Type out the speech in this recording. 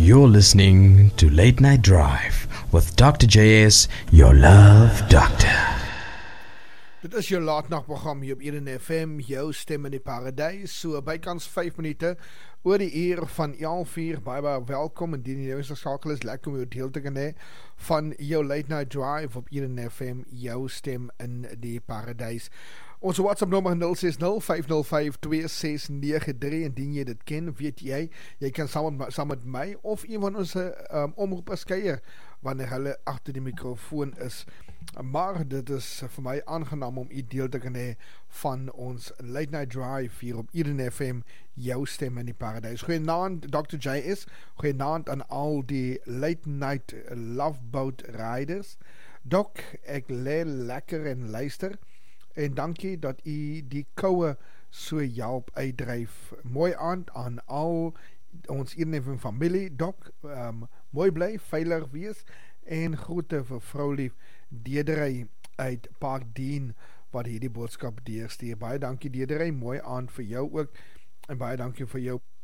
You're listening to Late Night Drive with Dr. JS, your love doctor. Dit is jou laatnachtprogram hier op Eden FM, jou stem in die paradijs, so bykans 5 minute oor die uur van 11:00, baie welkom, indien jy nou is geskakel is, lekker om jou deel te kan hê van jou Late Night Drive op Eden FM, jou stem in die paradijs. Ons WhatsApp nommer 060-505-2693, indien jy dit ken, weet jy kan saam met my of een van ons omroepers kuier, wanneer hulle agter die microfoon is. Maar dit is vir my aangenaam om u deel te kan hê van ons Late Night Drive hier op Eden FM, jou stem in die paradijs. Goeienaand Dr. JS, goeienaand aan al die Late Night Love Boat riders. Doc, ek lê lekker en luister, en dankie dat u die koue so help uitdryf. Mooi aand aan al ons Eden FM familie, Doc, mooi bly, veilig wees, en groete vir vroulief Dedery uit Parkdien, wat hierdie boodskap deurstuur. Baie dankie Dedery, mooi aand vir jou ook, en baie dankie vir jou